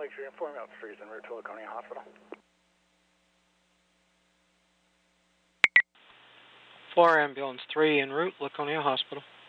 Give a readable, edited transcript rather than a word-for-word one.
Make sure you inform Alpha 3 is en route to Laconia Hospital. 4 Ambulance 3 en route, Laconia Hospital.